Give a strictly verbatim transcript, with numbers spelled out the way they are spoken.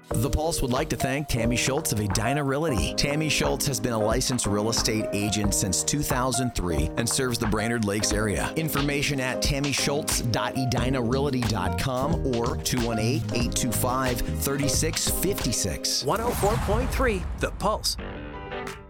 The Pulse would like to thank Tammy Schultz of Edina Realty. Tammy Schultz has been a licensed real estate agent since two thousand three and serves the Brainerd Lakes area. Information at tammy schultz dot edina realty dot com or two one eight, eight two five, three six five six. one oh four point three The Pulse.